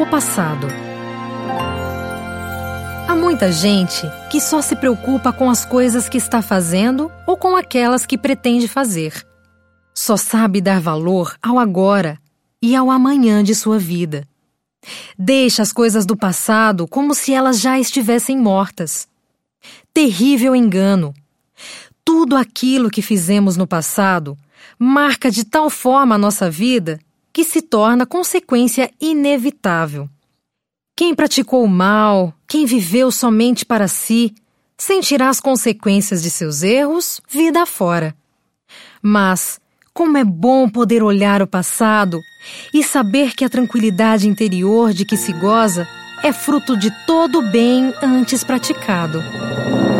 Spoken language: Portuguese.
o passado. Há muita gente que só se preocupa com as coisas que está fazendo ou com aquelas que pretende fazer. Só sabe dar valor ao agora e ao amanhã de sua vida. Deixa as coisas do passado como se elas já estivessem mortas. Terrível engano! Tudo aquilo que fizemos no passado marca de tal forma a nossa vida que se torna consequência inevitável. Quem praticou o mal, quem viveu somente para si, sentirá as consequências de seus erros vida afora. Mas, como é bom poder olhar o passado e saber que a tranquilidade interior de que se goza é fruto de todo o bem antes praticado.